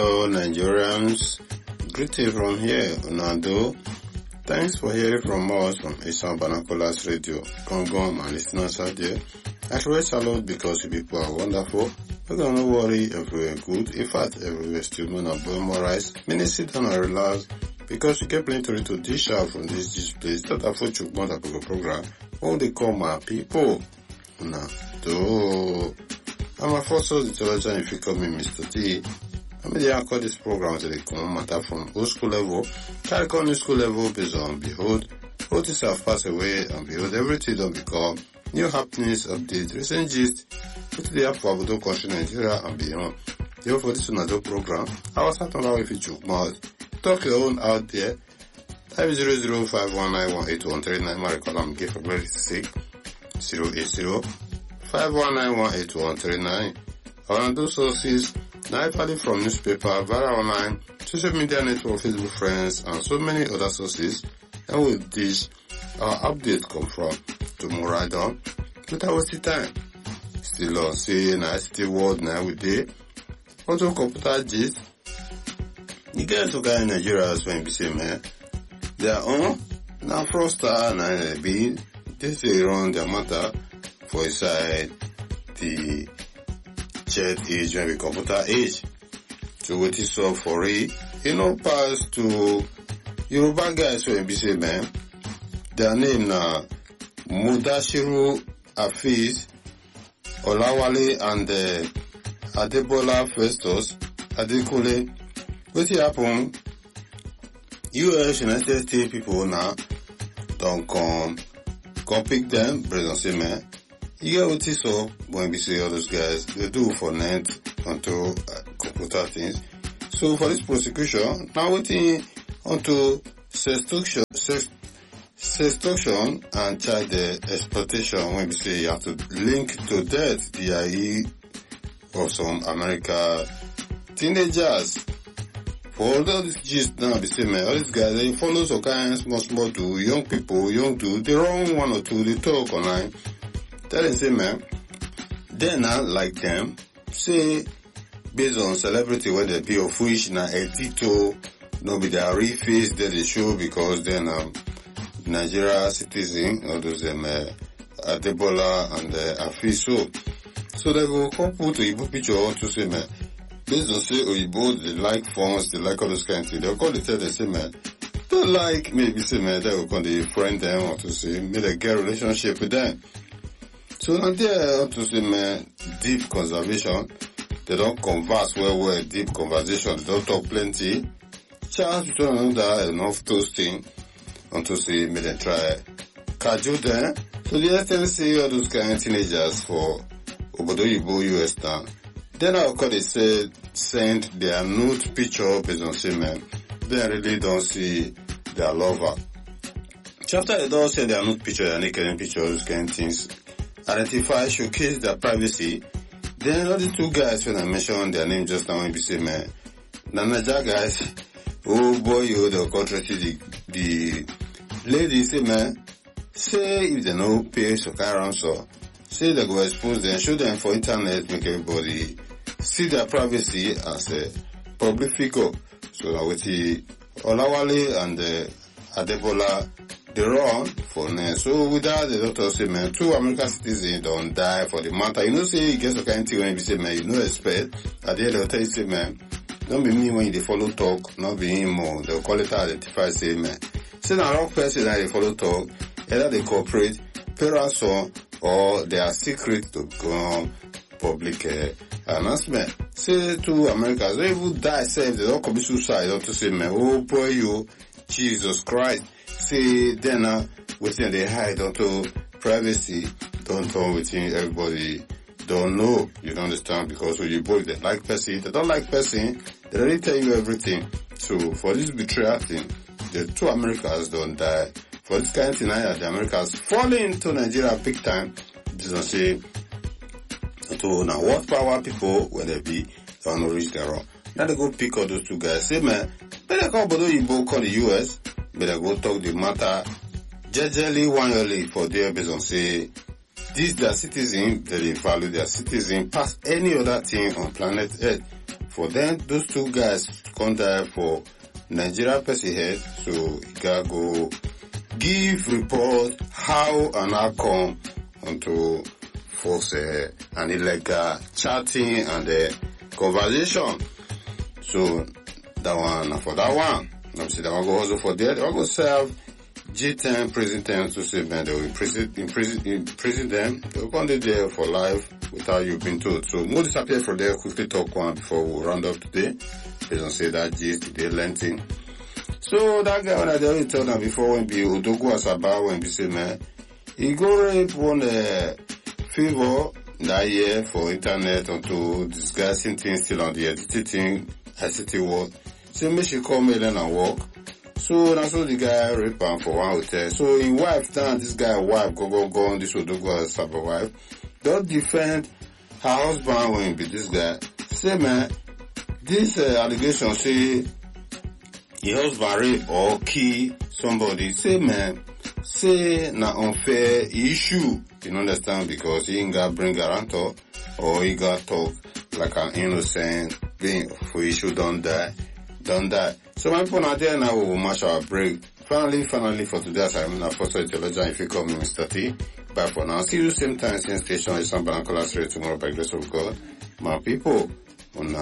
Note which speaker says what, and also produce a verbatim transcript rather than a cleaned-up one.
Speaker 1: Hello Nigerians, greeting from here, Unado. Thanks for hearing from us from Eastern Banakolas Radio. Gongong, my listeners out there. I swear salute because you people are wonderful. We're gonna worry everywhere good. In fact, everywhere still men are born more rice. Many sit down and relax because you get plenty to dish out from this this place. That I for you want a program. All they call my people. Unado. I'm a first source intelligent if you call me Mister T. I mean, I call this program to the common matter from old school level, try to new school level based on behold, all things have passed away and behold, everything don't become new happenings, updates, recent gist, put the app for Abudo country, Nigeria and beyond. You for this another program, I was talking about if you choke mouth, talk your own out there, type zero zero five one nine one eight one three nine, my record I'm gave for very sick, zero eight zero five one nine one eight one three nine. Our two sources, Naipali from newspaper, Vara online, social media network, Facebook friends, and so many other sources. And with this, our update come from tomorrow right on. Without wasting time. Still on say, na still world now with day. Also computer gist. You get to guy in Nigeria as when you say, man, they are on, now Froster, na be, they say run their matter for inside the chat age when we computer age. So what is up for it? You know, pass to Yoruba guys when we say, man, their name na Mudashiru Afiz, Olawale and uh, Adebola Festus, Adekule. What happen? U S United States people now don't come, come pick them, brother say, man. You get what is up when we say all those guys, they do for net onto uh, computer things. So for this prosecution, now waiting onto sextortion, sex, sextortion and child uh, exploitation when we say you have to link to death the I E of some America teenagers. For all this gist now, we say, man, all these guys, they follow some kind of small, small do, young people, young do, they wrong one or two, they talk online. Tell them, say, man, they not like them, say, based on celebrity, when they be of which, na edito, no be their real face that they show because then, um, Nigeria citizen, all those, them, uh, Adebola and, uh, Afiso. So they go come put a Igbo picture to say, man, based on say, Oyibo, they like phones, they like all those kind of things. They'll call the tell them, say, man, they like, maybe say, man, they will call the friend them or to say, may they get a relationship with them. So now they to say, man, deep conservation. They don't converse well, well, deep conversation. They don't talk plenty. Chance to another enough toasting. And to say, may they try cajole them. So the S M C all those kind of teenagers for Obodo Yibo U S now. Then I call they said send their nude picture based on say, man, they really don't see their lover. After they don't send their nude picture, their naked picture, those kind of things. Identify, showcase their privacy. Then all the two guys when I mentioned their name just now when we say, man, Nanaja guys, oh boy, you they'll contract the, the lady say, man, say if they no pay so around so, say they go expose them, show them for internet, make everybody see their privacy as a public figure. So now with the Olawale and the Adebola, they run for now. So with that, the doctor say, man, two American citizens don't die for the matter. You know, say, you get some kind of thing when you say, man, you know, expect. At the end of the day, you say, man, don't be me when you follow talk, not be him more. They'll call it identify, say, man. Say, now, wrong person that they follow talk, either they cooperate, pay ransom, or they are secret to go public uh, announcement. Say, two Americans, they will die, say, they don't commit suicide, don't to say, man, oh boy, you, Jesus Christ. Say then uh, within they hide onto privacy, don't talk within everybody don't know. You don't understand because when you both they like person, they don't like person, they already tell you everything. So for this betrayal thing, the two Americans don't die. For this kind of thing, the Americans falling into Nigeria big time. This is say to now what power people when they be they don't reach their own. Now they go pick all those two guys. Say man, better call Bodo Yibo call the U S. Better go talk the matter jejely one yearly for their based on say this their citizen, they value their citizen past any other thing on planet Earth. for them, those two guys come die for Nigeria Percy head, so he gotta go give report how and how come onto force uh, an illegal chatting and uh, conversation. So that one, for that one, obviously that one go also for there, they will go serve G ten prison terms to say, man, they will imprison, imprison, imprison them, they will come there for life without you being told. So more disappear from there, quickly talk one before we round up today. They don't say that gist, they lengthy. So that guy, when I already told them before, when be Odogu Asaba, when be say, man, he go rape one uh, favor that year for internet or to discussing things still on the editing I C T world. Say, me she call me then and work. So that's so the guy rape him for one hotel. So his wife down, this guy wife go go go on this Odogu Asaba wife. Don't defend her husband when be this guy. Say, man, this uh, allegation say your husband rape or kill somebody. Say, man, say na unfair issue. You understand? Because he ain't got bring guarantor or he got talk like an innocent being for issue don't die, don't die. So my point out there now we will match our break. Finally, finally for today, as I'm not for intelligent if you call me Mister T. Bye for now. See you same time, same station. It's on Banacola Street tomorrow by grace of God. My people, on